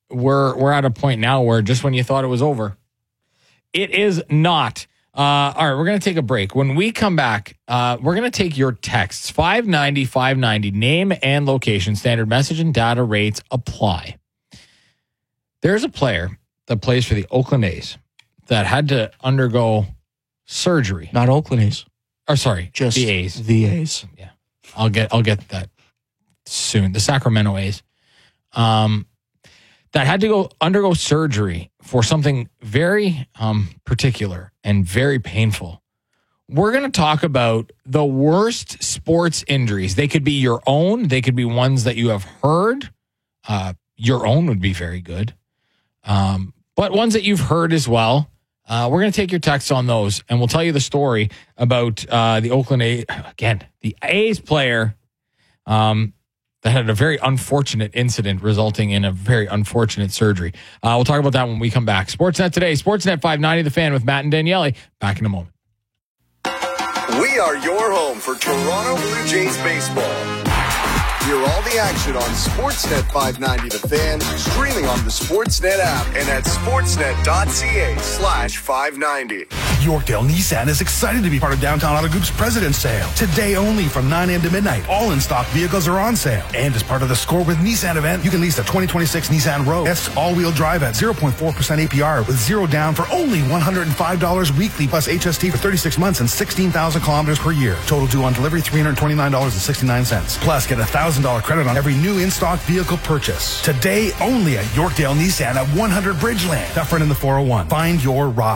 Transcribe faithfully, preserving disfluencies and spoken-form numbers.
we're we're at a point now where just when you thought it was over, it is not. Uh, all right, we're going to take a break. When we come back, uh, we're going to take your texts. five ninety, five ninety, name and location, standard message and data rates apply. There's a player that plays for the Oakland A's that had to undergo surgery. Not Oakland A's. Or sorry, Just the A's. The A's. Yeah, I'll get I'll get that soon. The Sacramento A's. Um, that had to go undergo surgery for something very um, particular and very painful. We're going to talk about the worst sports injuries. They could be your own. They could be ones that you have heard. Uh, your own would be very good. Um, but ones that you've heard as well. Uh, we're going to take your texts on those, and we'll tell you the story about uh, the Oakland A's. Again, the A's player um, that had a very unfortunate incident resulting in a very unfortunate surgery. Uh, we'll talk about that when we come back. Sportsnet today, Sportsnet five ninety, The Fan with Matt and Daniele. Back in a moment. We are your home for Toronto Blue Jays baseball. Hear all the action on Sportsnet five ninety The Fan, streaming on the Sportsnet app and at sportsnet.ca slash 590. Yorkdale Nissan is excited to be part of Downtown Auto Group's President's Sale. Today only from nine a.m. to midnight, all in-stock vehicles are on sale. And as part of the Score with Nissan event, you can lease the twenty twenty-six Nissan Rogue. S all-wheel drive at zero point four percent A P R with zero down for only one hundred five dollars weekly, plus H S T for thirty-six months and sixteen thousand kilometers per year. Total due on delivery, three hundred twenty-nine dollars and sixty-nine cents. Plus, get a one thousand dollars credit on every new in-stock vehicle purchase. Today only at Yorkdale Nissan at one hundred Bridgeland. Dufferin in the four oh one. Find your ride.